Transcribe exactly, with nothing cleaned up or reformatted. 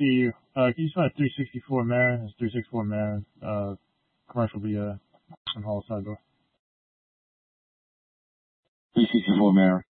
see you. Uh, can you spend a three sixty-four Marin? It's three sixty-four Marin. Uh, commercial will be uh, Hall side door. three sixty-four Marin.